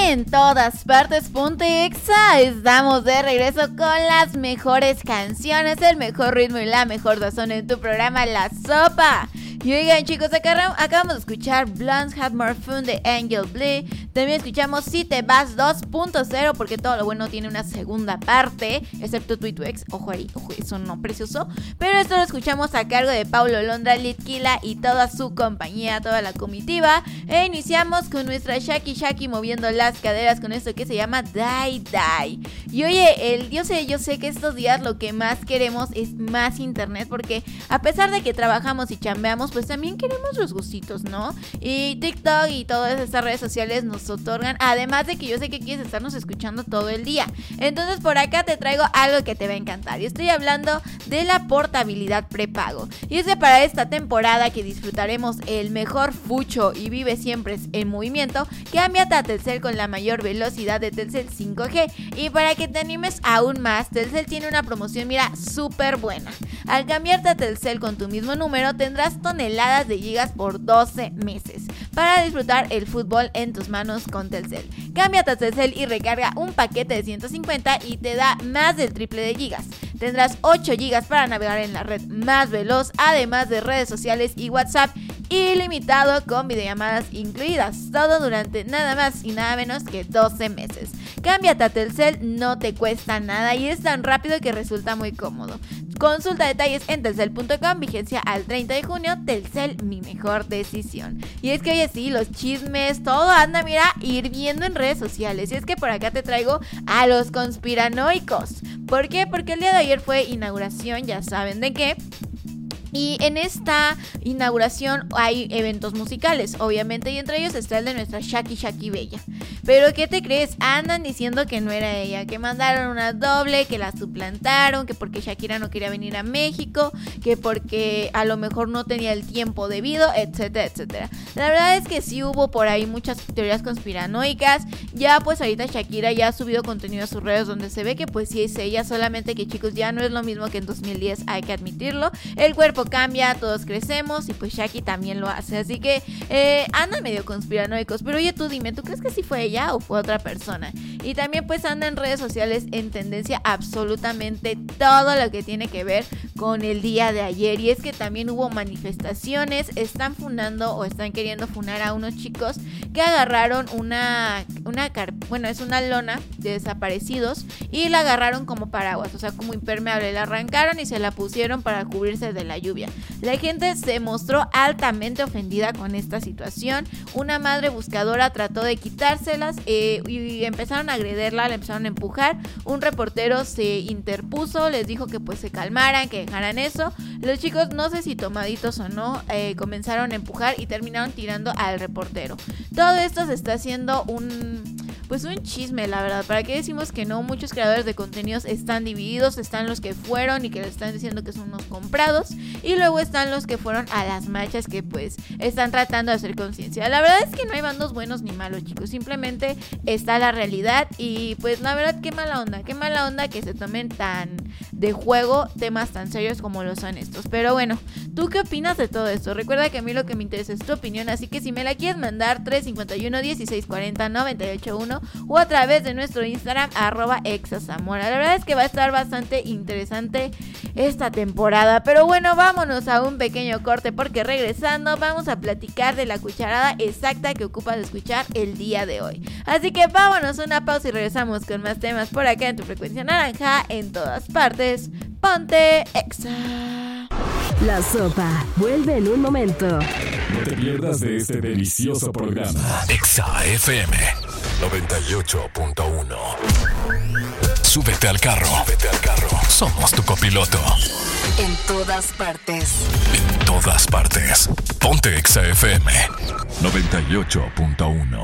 En todas partes, ponte Exa. Estamos de regreso con las mejores canciones, el mejor ritmo y la mejor sazón en tu programa La Sopa. Y oigan, chicos, acabamos de escuchar Blondes Had More Fun de Angel Blee. También escuchamos Si Te Vas 2.0, porque todo lo bueno tiene una segunda parte, excepto tú y tu ex. Ojo ahí, ojo, eso no, precioso. Pero esto lo escuchamos a cargo de Paulo Londra, Litquila y toda su compañía, toda la comitiva. E iniciamos con nuestra Shaki moviendo las caderas con esto que se llama Die Die. Y oye, yo sé que estos días lo que más queremos es más internet, porque a pesar de que trabajamos y chambeamos, pues también queremos los gustitos, ¿no? Y TikTok y todas estas redes sociales nos otorgan, además de que yo sé que quieres estarnos escuchando todo el día. Entonces por acá te traigo algo que te va a encantar, y estoy hablando de la portabilidad prepago. Y es que para esta temporada que disfrutaremos el mejor fucho y vive siempre en movimiento, cámbiate a Telcel con la mayor velocidad de Telcel 5G. Y para que te animes aún más, Telcel tiene una promoción, mira, súper buena. Al cambiarte a Telcel con tu mismo número, tendrás toneladas de gigas por 12 meses para disfrutar el fútbol en tus manos con Telcel. Cámbiate a Telcel y recarga un paquete de 150 y te da más del triple de gigas. Tendrás 8 gigas para navegar en la red más veloz, además de redes sociales y WhatsApp ilimitado con videollamadas incluidas. Todo durante nada más y nada menos que 12 meses. Cámbiate a Telcel, no te cuesta nada y es tan rápido que resulta muy cómodo. Consulta detalles en telcel.com, vigencia al 30 de junio, Telcel, mi mejor decisión. Y es que oye, sí, los chismes, todo anda, mira, hirviendo en redes sociales. Y es que por acá te traigo a los conspiranoicos. ¿Por qué? Porque el día de ayer fue inauguración, ya saben de qué. Y en esta inauguración hay eventos musicales, obviamente, y entre ellos está el de nuestra Shaki Bella. Pero ¿qué te crees? Andan diciendo que no era ella, que mandaron una doble, que la suplantaron, que porque Shakira no quería venir a México, que porque a lo mejor no tenía el tiempo debido, etcétera, etcétera. La verdad es que sí hubo por ahí muchas teorías conspiranoicas. Ya pues ahorita Shakira ya ha subido contenido a sus redes donde se ve que pues sí es ella, solamente que chicos ya no es lo mismo que en 2010, hay que admitirlo. El cuerpo cambia, todos crecemos y pues Shaki también lo hace, así que andan medio conspiranoicos. Pero oye, tú dime, ¿tú crees que sí fue ella o fue otra persona? Y también pues anda en redes sociales en tendencia absolutamente todo lo que tiene que ver con el día de ayer, y es que también hubo manifestaciones, están funando o están queriendo funar a unos chicos que agarraron es una lona de desaparecidos y la agarraron como paraguas, o sea, como impermeable, la arrancaron y se la pusieron para cubrirse de la lluvia. La gente se mostró altamente ofendida con esta situación. Una madre buscadora trató de quitárselas y empezaron a agredirla, la empezaron a empujar. Un reportero se interpuso, les dijo que pues se calmaran, que dejaran eso. Los chicos, no sé si tomaditos o no, comenzaron a empujar y terminaron tirando al reportero. Todo esto se está haciendo un chisme, la verdad. ¿Para qué decimos que no? Muchos creadores de contenidos están divididos. Están los que fueron y que le están diciendo que son unos comprados, y luego están los que fueron a las marchas, que pues están tratando de hacer conciencia. La verdad es que no hay bandos buenos ni malos, chicos, simplemente está la realidad. Y pues la verdad, qué mala onda que se tomen tan de juego temas tan serios como lo son estos. Pero bueno, ¿tú qué opinas de todo esto? Recuerda que a mí lo que me interesa es tu opinión, así que si me la quieres mandar, 351-1640-981 o a través de nuestro Instagram @exazamora. La verdad es que va a estar bastante interesante esta temporada. Pero bueno, vámonos a un pequeño corte, porque regresando vamos a platicar de la cucharada exacta que ocupas de escuchar el día de hoy. Así que vámonos a una pausa y regresamos con más temas por acá en tu frecuencia naranja, en todas partes. Ponte Exa. La Sopa vuelve en un momento. No te pierdas de este delicioso programa. Exa FM 98.1. Súbete al carro. Somos tu copiloto. En todas partes. Ponte Exa FM 98.1.